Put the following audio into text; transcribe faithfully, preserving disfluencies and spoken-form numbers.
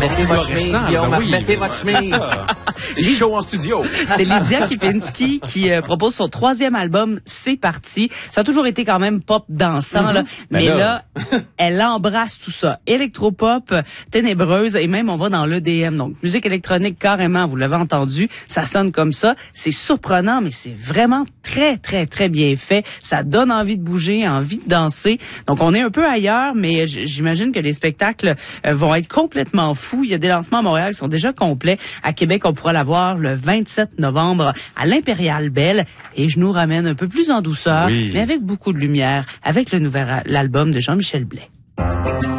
Remettez votre chemise, Guillaume, ben oui, remettez votre chemise. C'est chaud en studio. C'est Lydia Kipinski qui euh, propose son troisième album, C'est parti. Ça a toujours été quand même pop dansant, mm-hmm. là. Mais ben là, là elle embrasse tout ça. Électropop, ténébreuse, et même on va dans l'E D M. Donc, musique électronique carrément, vous l'avez entendu. Ça sonne comme ça. C'est surprenant, mais c'est vraiment très, très, très bien fait. Ça donne envie de bouger, envie de danser. Donc, on est un peu ailleurs, mais j'imagine que les spectacles euh, vont être complètement fous. Il y a des lancements à Montréal qui sont déjà complets. À Québec, on pourra la voir le vingt-sept novembre à l'Impérial Belle. Et je nous ramène un peu plus en douceur, oui. mais avec beaucoup de lumière, avec le nouvel album de Jean-Michel Blais.